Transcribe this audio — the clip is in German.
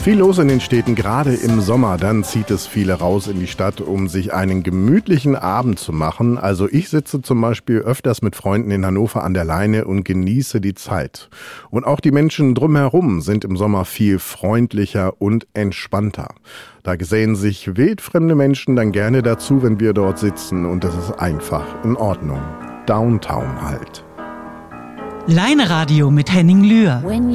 Viel los in den Städten, gerade im Sommer. Dann zieht es viele raus in die Stadt, um sich einen gemütlichen Abend zu machen. Also ich sitze zum Beispiel öfters mit Freunden in Hannover an der Leine und genieße die Zeit. Und auch die Menschen drumherum sind im Sommer viel freundlicher und entspannter. Da gesellen sich wildfremde Menschen dann gerne dazu, wenn wir dort sitzen. Und das ist einfach in Ordnung. Downtown halt. Leineradio mit Henning Lühr.